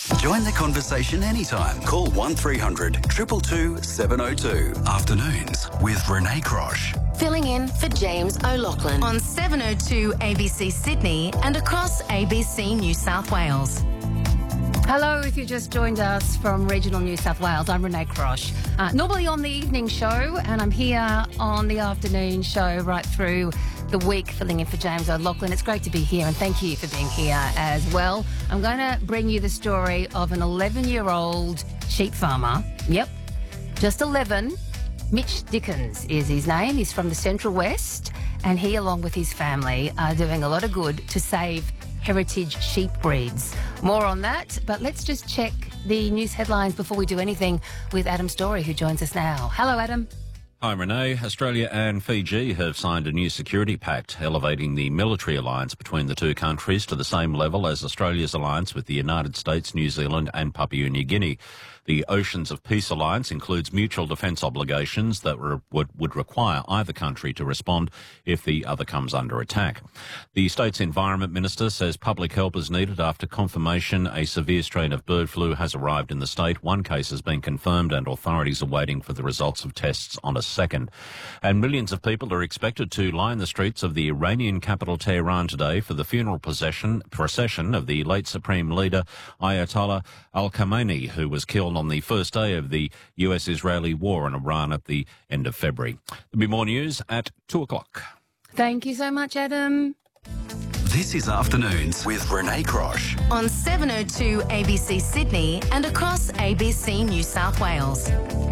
Join the conversation anytime. Call 1300 222 702. Afternoons with Renee Crosh. Filling in for James O'Loughlin on 702 ABC Sydney and across ABC New South Wales. Hello, if you just joined us from regional New South Wales, I'm Renee Crosh. Normally on the evening show, and I'm here on the afternoon show right through the week, filling in for James O'Loughlin. It's great to be here, and thank you for being here as well. I'm going to bring you the story of an 11-year-old sheep farmer. Yep, just 11. Mitch Dickens is his name. He's from the Central West, and he, along with his family, are doing a lot of good to save heritage sheep breeds. More on that, but let's just check the news headlines before we do anything with Adam Story, who joins us now. Hello, Adam. Hi, Renee. Australia and Fiji have signed a new security pact, elevating the military alliance between the two countries to the same level as Australia's alliance with the United States, New Zealand and Papua New Guinea. The Oceans of Peace Alliance includes mutual defence obligations that would require either country to respond if the other comes under attack. The state's Environment Minister says public help is needed after confirmation a severe strain of bird flu has arrived in the state. One case has been confirmed and authorities are waiting for the results of tests on a second. And millions of people are expected to line the streets of the Iranian capital Tehran today for the funeral procession of the late Supreme Leader Ayatollah Al-Khamenei, who was killed on the first day of the US-Israeli war in Iran at the end of February. There'll be more news at 2 o'clock. Thank you so much, Adam. This is Afternoons with Renee Crosh on 702 ABC Sydney and across ABC New South Wales.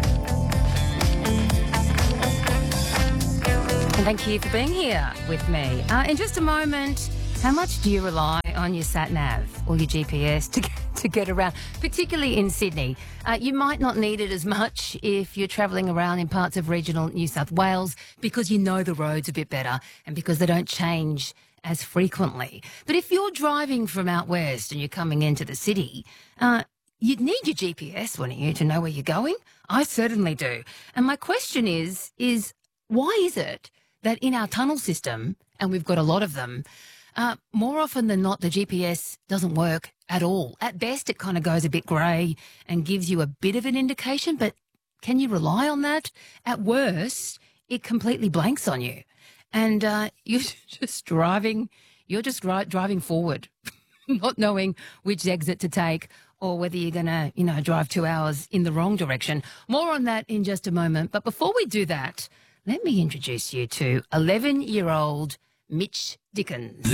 And thank you for being here with me. In just a moment, how much do you rely on your sat-nav or your GPS to get around, particularly in Sydney? You might not need it as much if you're travelling around in parts of regional New South Wales because you know the roads a bit better and because they don't change as frequently. But if you're driving from out west and you're coming into the city, you'd need your GPS, wouldn't you, to know where you're going? I certainly do. And my question is why is it that in our tunnel system, and we've got a lot of them, more often than not, the GPS doesn't work at all. At best, it kind of goes a bit grey and gives you a bit of an indication, but can you rely on that? At worst, it completely blanks on you. And you're just driving forward, not knowing which exit to take or whether you're going to, drive 2 hours in the wrong direction. More on that in just a moment. But before we do that, let me introduce you to 11-year-old Mitch Dickens.